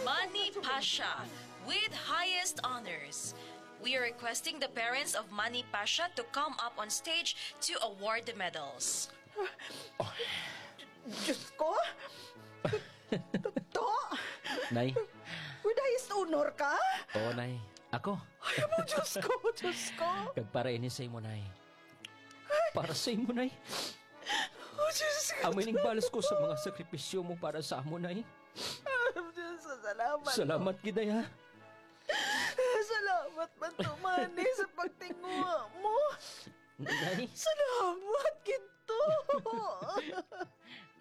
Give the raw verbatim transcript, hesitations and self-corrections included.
Manny Pasha with highest honors. We are requesting the parents of Manny Pasha to come up on stage to award the medals. Diyos ko? To? Nay. With highest honor ka? Oo, Nay. Ako. Ay mo, Diyos ko, Diyos ko. Kagpara ini sa imo, Nay. Para sa imo, Nay. Oh, Diyos ko. Amin ang balas ko sa mga sakripisyo mo para sa amo, Nay. Diyos, salamat. Salamat, Giday, ha? Salamat man to, Manny, sa pagtinguha mo. Nay. Salamat, Ginto.